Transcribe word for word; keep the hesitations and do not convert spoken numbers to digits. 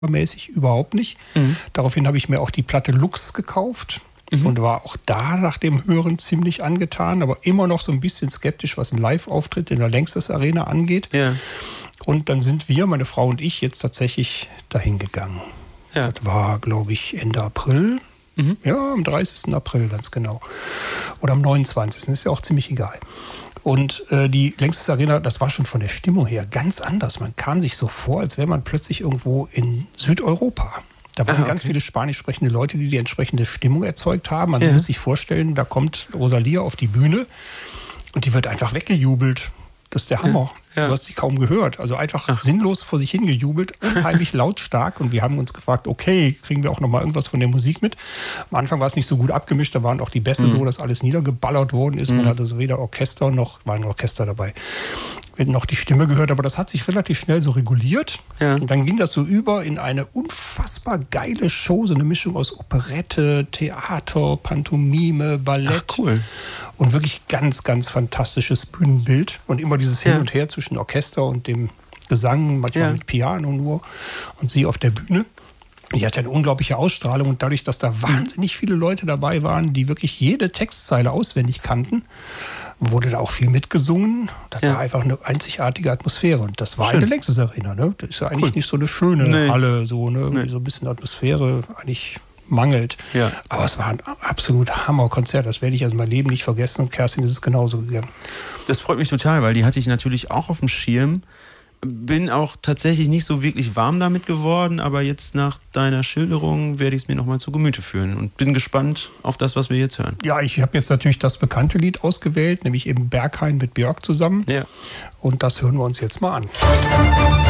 mäßig überhaupt nicht. Mhm. Daraufhin habe ich mir auch die Platte Lux gekauft. Mhm. Und war auch da nach dem Hören ziemlich angetan, aber immer noch so ein bisschen skeptisch, was einen Live-Auftritt in der Längstes Arena angeht. Ja. Und dann sind wir, meine Frau und ich, jetzt tatsächlich dahin gegangen. Ja. Das war, glaube ich, Ende April. Mhm. Ja, am dreißigsten April, ganz genau. Oder am neunundzwanzigsten Ist ja auch ziemlich egal. Und äh, die Längstes Arena, das war schon von der Stimmung her ganz anders. Man kam sich so vor, als wäre man plötzlich irgendwo in Südeuropa. Da waren ah, okay. ganz viele spanisch sprechende Leute, die die entsprechende Stimmung erzeugt haben. Man ja. muss sich vorstellen, da kommt Rosalía auf die Bühne und die wird einfach weggejubelt. Das ist der Hammer. Ja. Ja. Du hast sie kaum gehört. Also einfach Ach. sinnlos vor sich hingejubelt, unheimlich lautstark. Und wir haben uns gefragt, okay, kriegen wir auch noch mal irgendwas von der Musik mit? Am Anfang war es nicht so gut abgemischt. Da waren auch die Bässe mhm. so, dass alles niedergeballert worden ist. Mhm. Man hatte so weder Orchester noch, war ein Orchester dabei. Wir hatten noch die Stimme gehört, aber das hat sich relativ schnell so reguliert. Ja. Und dann ging das so über in eine unfassbar geile Show, so eine Mischung aus Operette, Theater, Pantomime, Ballett. Ach, cool. Und wirklich ganz, ganz fantastisches Bühnenbild. Und immer dieses Hin ja. und Her zwischen Orchester und dem Gesang, manchmal ja. mit Piano nur. Und sie auf der Bühne. Die hatte eine unglaubliche Ausstrahlung. Und dadurch, dass da wahnsinnig viele Leute dabei waren, die wirklich jede Textzeile auswendig kannten, wurde da auch viel mitgesungen. Das ja. war einfach eine einzigartige Atmosphäre. Und das war Schön. eine Längstes Arena. Ne? Das ist ja eigentlich cool. nicht so eine schöne nee. Halle. So, ne? Irgendwie nee. so ein bisschen Atmosphäre eigentlich mangelt. Ja. Aber es war ein absolut Hammerkonzert. Das werde ich also mein Leben nicht vergessen. Und Kerstin ist es genauso gegangen. Das freut mich total, weil die hatte ich natürlich auch auf dem Schirm. Bin auch tatsächlich nicht so wirklich warm damit geworden, aber jetzt nach deiner Schilderung werde ich es mir nochmal zu Gemüte führen und bin gespannt auf das, was wir jetzt hören. Ja, ich habe jetzt natürlich das bekannte Lied ausgewählt, nämlich eben Berghain mit Björk zusammen. Ja. Und das hören wir uns jetzt mal an.